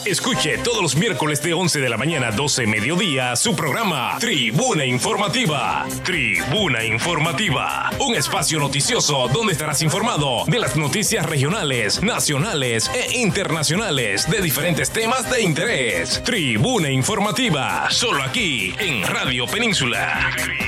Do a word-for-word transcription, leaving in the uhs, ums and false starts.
Escuche todos los miércoles de once de la mañana a doce mediodía su programa Tribuna Informativa. Tribuna Informativa, un espacio noticioso donde estarás informado de las noticias regionales, nacionales e internacionales de diferentes temas de interés. Tribuna Informativa, solo aquí en Radio Península.